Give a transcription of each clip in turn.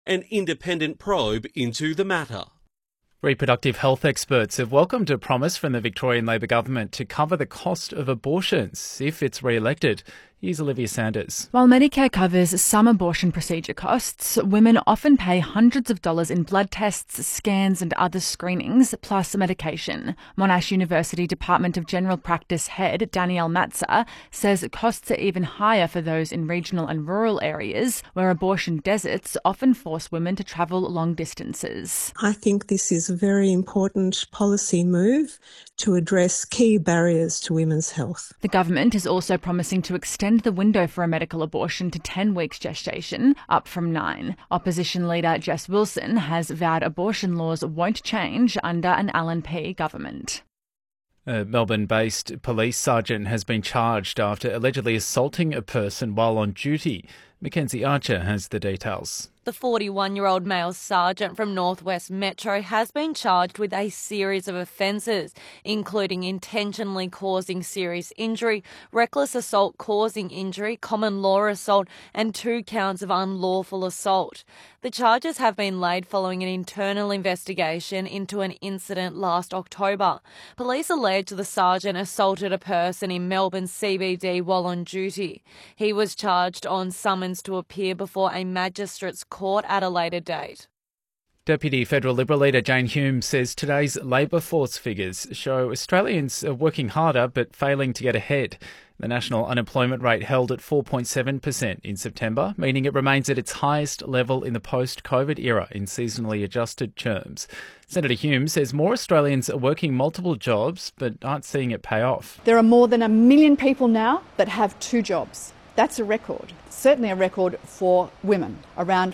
an independent probe into the matter. Reproductive health experts have welcomed a promise from the Victorian Labor government to cover the cost of abortions if it's re-elected. Here's Olivia Sanders. While Medicare covers some abortion procedure costs, women often pay hundreds of dollars in blood tests, scans and other screenings, plus medication. Monash University Department of General Practice head Danielle Matza says costs are even higher for those in regional and rural areas where abortion deserts often force women to travel long distances. I think this is a very important policy move to address key barriers to women's health. The government is also promising to extend the window for a medical abortion to 10 weeks gestation, up from 9. Opposition leader Jess Wilson has vowed abortion laws won't change under an LNP government. A Melbourne-based police sergeant has been charged after allegedly assaulting a person while on duty. Mackenzie Archer has the details. The 41-year-old male sergeant from North West Metro has been charged with a series of offences, including intentionally causing serious injury, reckless assault causing injury, common law assault and 2 counts of unlawful assault. The charges have been laid following an internal investigation into an incident last October. Police allege the sergeant assaulted a person in Melbourne CBD while on duty. He was charged on summons to appear before a magistrate's court at a later date. Deputy Federal Liberal leader Jane Hume says today's labour force figures show Australians are working harder but failing to get ahead. The national unemployment rate held at 4.7% in September, meaning it remains at its highest level in the post-COVID era in seasonally adjusted terms. Senator Hume says more Australians are working multiple jobs but aren't seeing it pay off. There are more than 1 million people now that have 2 jobs. That's a record, certainly a record for women. Around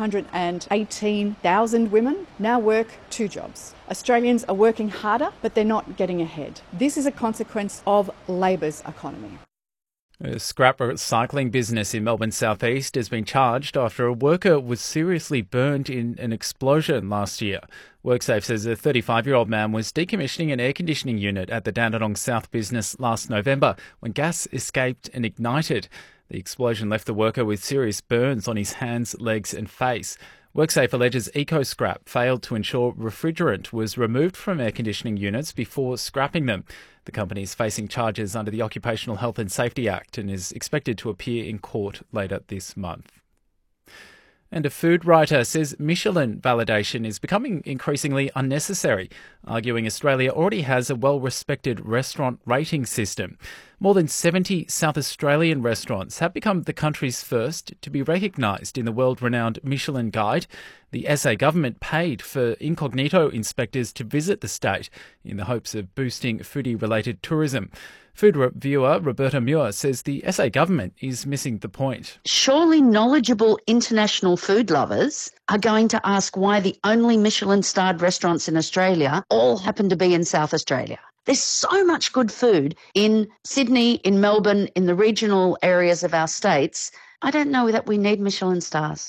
518,000 women now work 2 jobs. Australians are working harder, but they're not getting ahead. This is a consequence of Labor's economy. A scrap recycling business in Melbourne southeast has been charged after a worker was seriously burned in an explosion last year. WorkSafe says a 35-year-old man was decommissioning an air conditioning unit at the Dandenong South business last November when gas escaped and ignited. The explosion left the worker with serious burns on his hands, legs and face. WorkSafe alleges EcoScrap failed to ensure refrigerant was removed from air conditioning units before scrapping them. The company is facing charges under the Occupational Health and Safety Act and is expected to appear in court later this month. And a food writer says Michelin validation is becoming increasingly unnecessary, arguing Australia already has a well-respected restaurant rating system. More than 70 South Australian restaurants have become the country's first to be recognised in the world-renowned Michelin Guide. The SA government paid for incognito inspectors to visit the state in the hopes of boosting foodie-related tourism. Food reviewer Roberta Muir says the SA government is missing the point. Surely knowledgeable international food lovers are going to ask why the only Michelin-starred restaurants in Australia all happen to be in South Australia. There's so much good food in Sydney, in Melbourne, in the regional areas of our states. I don't know that we need Michelin stars.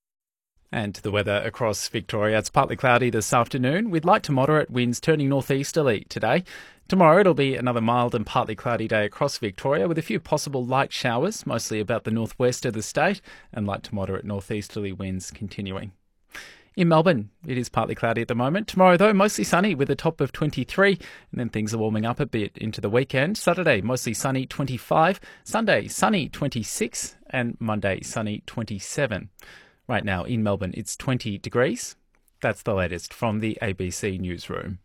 And the weather across Victoria. It's partly cloudy this afternoon with light to moderate winds turning northeasterly today. Tomorrow it'll be another mild and partly cloudy day across Victoria with a few possible light showers, mostly about the northwest of the state, and light to moderate northeasterly winds continuing. In Melbourne, it is partly cloudy at the moment. Tomorrow, though, mostly sunny with a top of 23, and then things are warming up a bit into the weekend. Saturday, mostly sunny, 25. Sunday, sunny, 26. And Monday, sunny, 27. Right now in Melbourne, it's 20 degrees. That's the latest from the ABC Newsroom.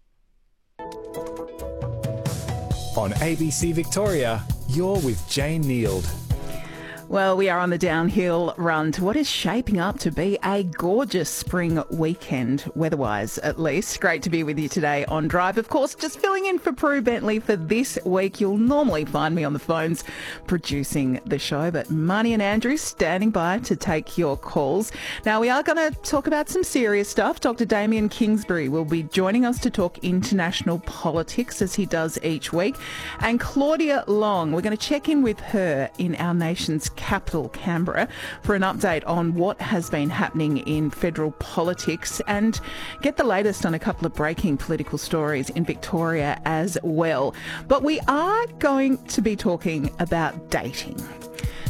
On ABC Victoria, you're with Jane Neild. Well, we are on the downhill run to what is shaping up to be a gorgeous spring weekend, weather-wise at least. Great to be with you today on Drive. Of course, just filling in for Prue Bentley for this week. You'll normally find me on the phones producing the show, but Marnie and Andrew standing by to take your calls. Now, we are going to talk about some serious stuff. Dr. Damien Kingsbury will be joining us to talk international politics as he does each week. And Claudia Long, we're going to check in with her in our nation's capital, Canberra, for an update on what has been happening in federal politics and get the latest on a couple of breaking political stories in Victoria as well. But we are going to be talking about dating.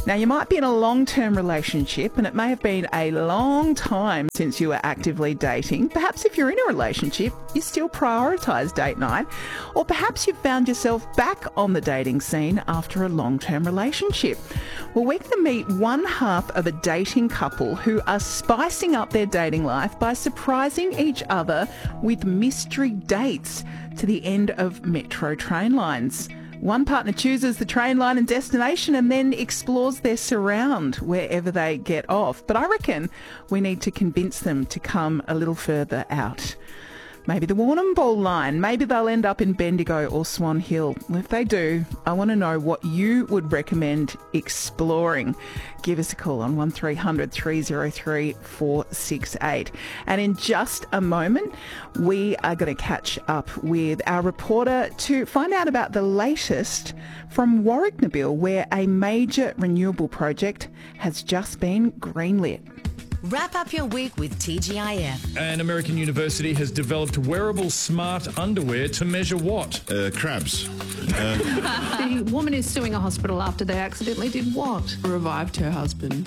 Now, you might be in a long-term relationship and it may have been a long time since you were actively dating. Perhaps if you're in a relationship, you still prioritise date night. Or perhaps you've found yourself back on the dating scene after a long-term relationship. Well, we're going to meet one half of a dating couple who are spicing up their dating life by surprising each other with mystery dates to the end of metro train lines. One partner chooses the train line and destination and then explores their surround wherever they get off. But I reckon we need to convince them to come a little further out. Maybe the Warrnambool line. Maybe they'll end up in Bendigo or Swan Hill. If they do, I want to know what you would recommend exploring. Give us a call on 1300 303 468. And in just a moment, we are going to catch up with our reporter to find out about the latest from Warrnambool, where a major renewable project has just been greenlit. Wrap up your week with TGIF. An American university has developed wearable smart underwear to measure what? Crabs. The woman is suing a hospital after they accidentally did what? Revived her husband.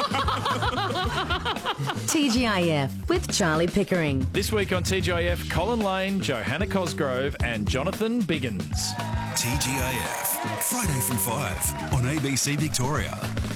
TGIF with Charlie Pickering. This week on TGIF, Colin Lane, Johanna Cosgrove and Jonathan Biggins. TGIF, Friday from 5 on ABC Victoria.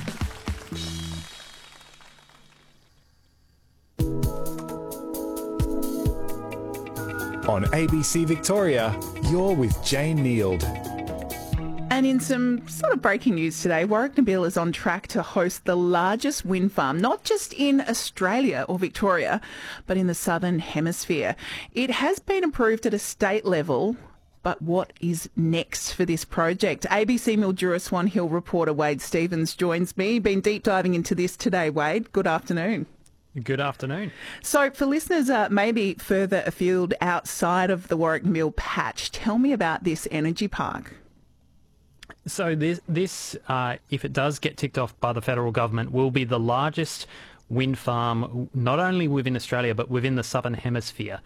On ABC Victoria, you're with Jane Neild. And in some sort of breaking news today, Warrnambool is on track to host the largest wind farm, not just in Australia or Victoria, but in the Southern Hemisphere. It has been approved at a state level, but what is next for this project? ABC Mildura Swan Hill reporter Wade Stevens joins me. Been deep diving into this today, Wade. Good afternoon. Good afternoon. So for listeners maybe further afield outside of the Warrnambool patch, tell me about this energy park. So this if it does get ticked off by the federal government, will be the largest wind farm not only within Australia but within the Southern Hemisphere.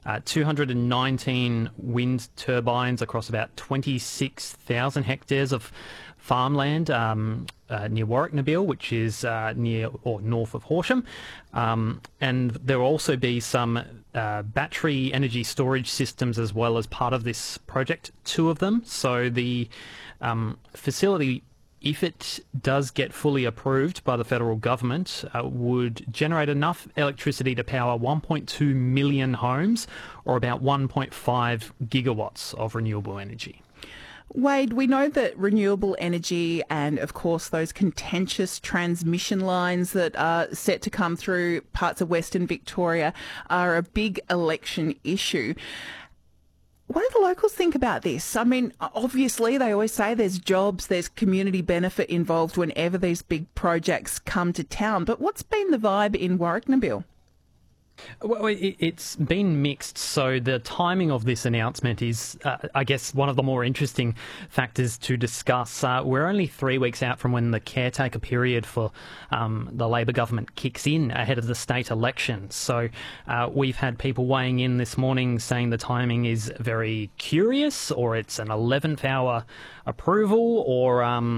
219 wind turbines across about 26,000 hectares of farmland near Warrnambool, which is near or north of Horsham. And there will also be some battery energy storage systems as well as part of this project, 2 of them. So the facility, if it does get fully approved by the federal government, would generate enough electricity to power 1.2 million homes, or about 1.5 gigawatts of renewable energy. Wade, we know that renewable energy and, of course, those contentious transmission lines that are set to come through parts of Western Victoria are a big election issue. What do the locals think about this? I mean, obviously, they always say there's jobs, there's community benefit involved whenever these big projects come to town. But what's been the vibe in Warrnambool? Well, it's been mixed. So the timing of this announcement is, I guess, one of the more interesting factors to discuss. We're only 3 weeks out from when the caretaker period for the Labor government kicks in ahead of the state election. So we've had people weighing in this morning saying the timing is very curious, or it's an 11th hour approval, or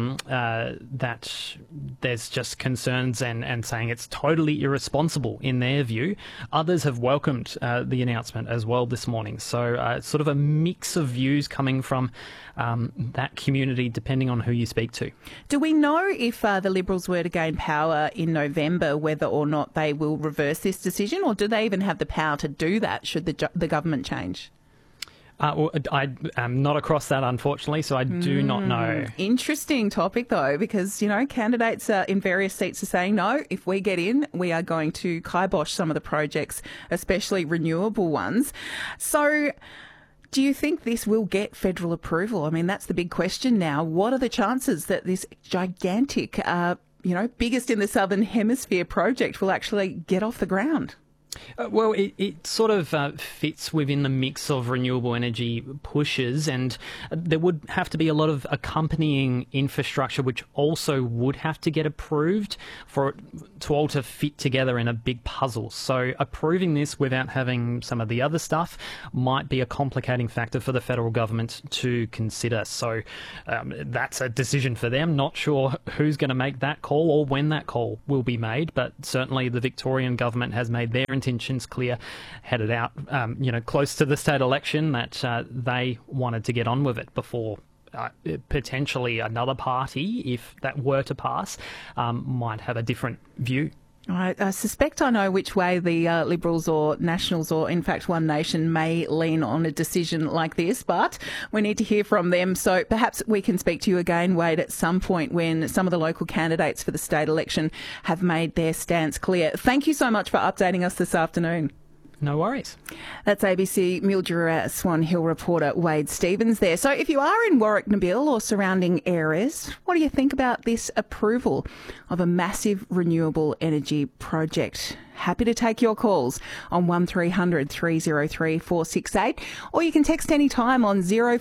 that there's just concerns and saying it's totally irresponsible in their view. Others have welcomed the announcement as well this morning. So sort of a mix of views coming from that community, depending on who you speak to. Do we know if the Liberals were to gain power in November, whether or not they will reverse this decision, or do they even have the power to do that should the government change? Well, I am not across that, unfortunately, so I do not know. Interesting topic, though, because, you know, candidates in various seats are saying, no, if we get in, we are going to kibosh some of the projects, especially renewable ones. So do you think this will get federal approval? I mean, that's the big question now. What are the chances that this gigantic, biggest in the Southern Hemisphere project will actually get off the ground? Well, it sort of fits within the mix of renewable energy pushes, and there would have to be a lot of accompanying infrastructure which also would have to get approved for it to all to fit together in a big puzzle. So approving this without having some of the other stuff might be a complicating factor for the federal government to consider. So that's a decision for them. Not sure who's going to make that call or when that call will be made, but certainly the Victorian government has made their intentions clear, headed out, close to the state election, that they wanted to get on with it before potentially another party, if that were to pass, might have a different view. I suspect I know which way the Liberals or Nationals or, in fact, One Nation may lean on a decision like this, but we need to hear from them. So perhaps we can speak to you again, Wade, at some point when some of the local candidates for the state election have made their stance clear. Thank you so much for updating us this afternoon. No worries. That's ABC Mildura Swan Hill reporter Wade Stevens there. So if you are in Warwick, Nabil, or surrounding areas, what do you think about this approval of a massive renewable energy project? Happy to take your calls on 1300 303 468, or you can text any time on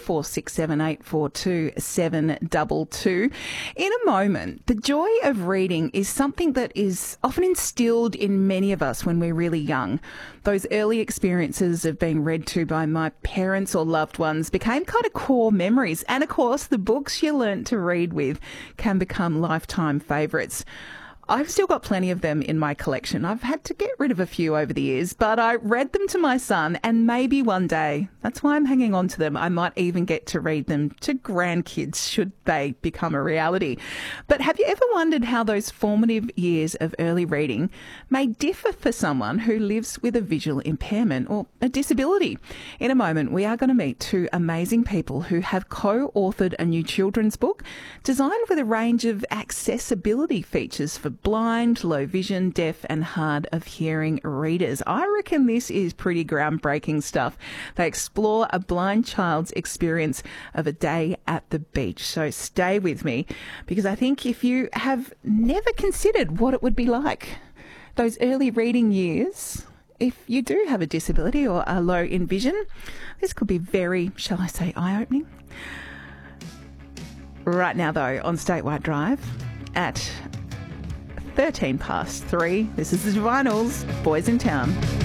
0467842722. 722. In a moment, the joy of reading is something that is often instilled in many of us when we're really young. Those early experiences of being read to by my parents or loved ones became kind of core memories. And of course, the books you learnt to read with can become lifetime favourites. I've still got plenty of them in my collection. I've had to get rid of a few over the years, but I read them to my son, and maybe one day, that's why I'm hanging on to them, I might even get to read them to grandkids should they become a reality. But have you ever wondered how those formative years of early reading may differ for someone who lives with a visual impairment or a disability? In a moment, we are going to meet two amazing people who have co-authored a new children's book designed with a range of accessibility features for blind, low vision, deaf and hard of hearing readers. I reckon this is pretty groundbreaking stuff. They explore a blind child's experience of a day at the beach. So stay with me, because I think if you have never considered what it would be like, those early reading years, if you do have a disability or are low in vision, this could be very, shall I say, eye-opening. Right now, though, on Statewide Drive at 13 past 3. This is the Divinyls, Boys in Town.